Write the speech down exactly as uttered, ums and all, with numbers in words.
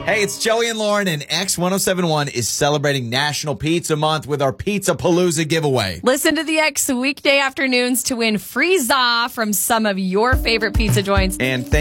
Hey, it's Joey and Lauren, and X one oh seven point one is celebrating National Pizza Month with our Pizza Palooza giveaway. Listen to the X weekday afternoons to win free za from some of your favorite pizza joints. And